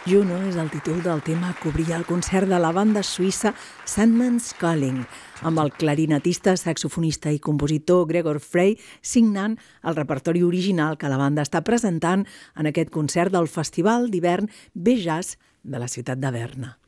Juno és el títol del tema que obria el concert de la banda suïssa Sandman's Calling, amb el clarinetista, saxofonista i compositor Gregor Frey signant el repertori original que la banda està presentant en aquest concert del Festival d'Hivern Bejazz de la ciutat de Berna.